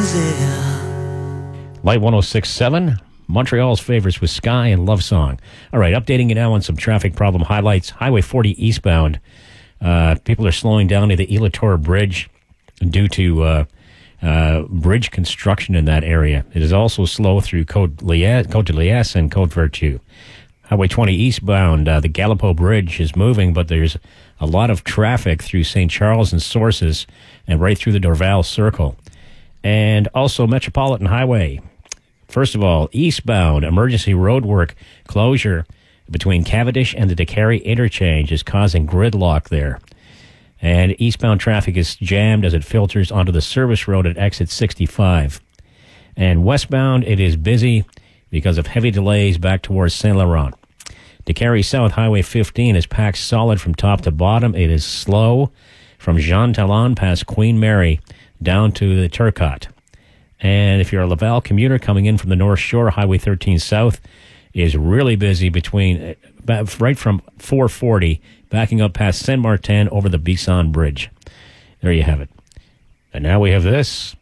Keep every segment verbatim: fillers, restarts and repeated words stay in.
Light one oh six point seven, Montreal's favorites with Sky and Love Song. All right, updating you now on some traffic problem highlights. Highway forty eastbound. Uh, people are slowing down to the Elator Bridge due to uh, uh, bridge construction in that area. It is also slow through Côte de Liesse and Côte Vertu. Highway twenty eastbound, uh, the Galipo Bridge is moving, but there's a lot of traffic through Saint Charles and Sources and right through the Dorval Circle. And also Metropolitan Highway. First of all, eastbound emergency roadwork closure between Cavendish and the Décarie interchange is causing gridlock there. And eastbound traffic is jammed as it filters onto the service road at exit sixty-five. And westbound, it is busy because of heavy delays back towards Saint Laurent. Décarie South Highway fifteen is packed solid from top to bottom. It is slow from Jean Talon past Queen Mary down to the Turcotte. And if you're a Laval commuter coming in from the North Shore, Highway thirteen South is really busy between, right from four forty, backing up past Saint Martin over the Bisson Bridge. There you have it. And now we have this.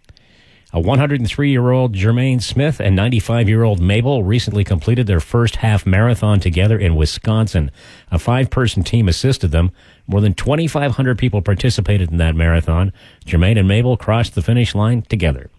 A one hundred three-year-old Jermaine Smith and ninety-five-year-old Mabel recently completed their first half marathon together in Wisconsin. A five-person team assisted them. More than twenty-five hundred people participated in that marathon. Jermaine and Mabel crossed the finish line together.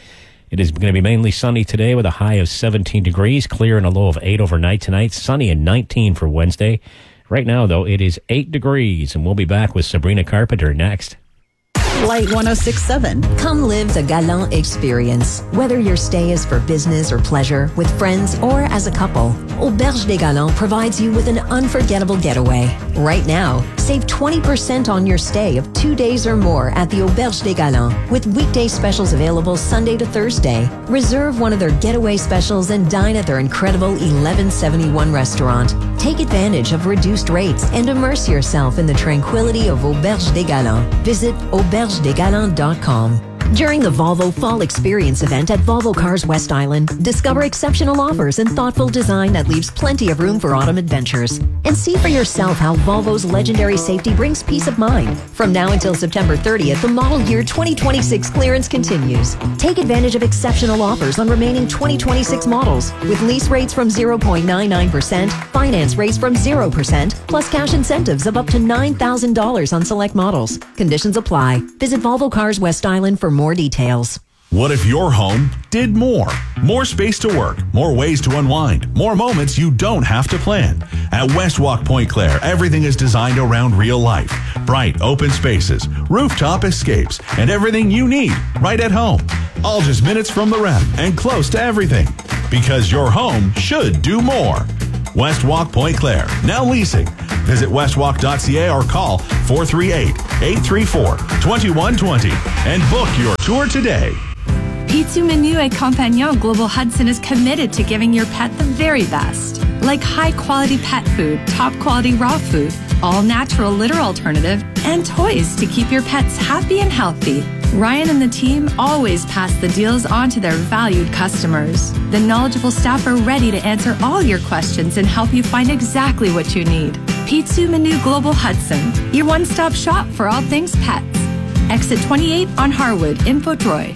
It is going to be mainly sunny today with a high of seventeen degrees, clear and a low of eight overnight tonight, sunny and nineteen for Wednesday. Right now, though, it is eight degrees, and we'll be back with Sabrina Carpenter next. Light one oh six point seven. Come live the Galant experience. Whether your stay is for business or pleasure, with friends or as a couple, Auberge des Galants provides you with an unforgettable getaway. Right now, save twenty percent on your stay of two days or more at the Auberge des Galants, with weekday specials available Sunday to Thursday. Reserve one of their getaway specials and dine at their incredible eleven seventy-one restaurant. Take advantage of reduced rates and immerse yourself in the tranquility of Auberge des Galants. Visit auberge des galants dot com. During the Volvo Fall Experience event at Volvo Cars West Island, discover exceptional offers and thoughtful design that leaves plenty of room for autumn adventures. And see for yourself how Volvo's legendary safety brings peace of mind. From now until September thirtieth, the model year twenty twenty-six clearance continues. Take advantage of exceptional offers on remaining twenty twenty-six models, with lease rates from zero point nine nine percent, finance rates from zero percent, plus cash incentives of up to nine thousand dollars on select models. Conditions apply. Visit Volvo Cars West Island for more details. What if your home did more? More space to work, more ways to unwind, more moments you don't have to plan. At Westwalk Pointe Claire, everything is designed around real life. Bright, open spaces, rooftop escapes, and everything you need right at home. All just minutes from the ref and close to everything. Because your home should do more. Westwalk Pointe Claire, now leasing. Visit westwalk dot c a or call four three eight, eight three four, two one two zero and book your tour today. Pizza Menu et Compagnon Global Hudson is committed to giving your pet the very best. Like high-quality pet food, top-quality raw food, all-natural litter alternative, and toys to keep your pets happy and healthy. Ryan and the team always pass the deals on to their valued customers. The knowledgeable staff are ready to answer all your questions and help you find exactly what you need. Pizza Menu Global Hudson, your one-stop shop for all things pets. Exit twenty-eight on Harwood in Vaudreuil.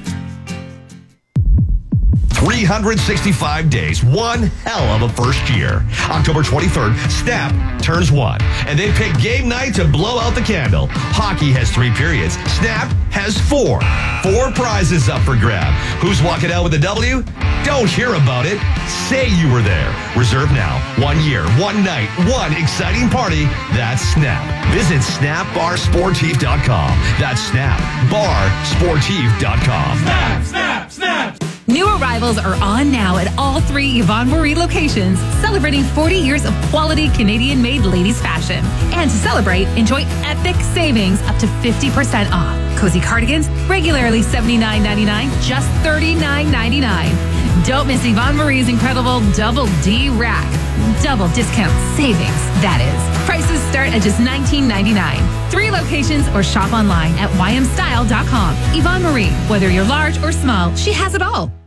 three hundred sixty-five days, one hell of a first year. October twenty-third, Snap turns one, and they pick game night to blow out the candle. Hockey has three periods. Snap has four. Four prizes up for grab. Who's walking out with a W? Don't hear about it. Say you were there. Reserve now. One year, one night, one exciting party. That's Snap. Visit snap bar sportif dot com. That's snap bar sportif dot com. Snap, snap, snap. New arrivals are on now at all three Yvonne Marie locations, celebrating forty years of quality Canadian-made ladies fashion. And to celebrate, enjoy epic savings up to fifty percent off. Cozy cardigans, regularly seventy-nine ninety-nine, just thirty-nine ninety-nine. Don't miss Yvonne Marie's incredible Double D Rack. Double discount savings, that is. Prices start at just nineteen ninety-nine. Three locations or shop online at y m style dot com. Yvonne Marie, whether you're large or small, she has it all.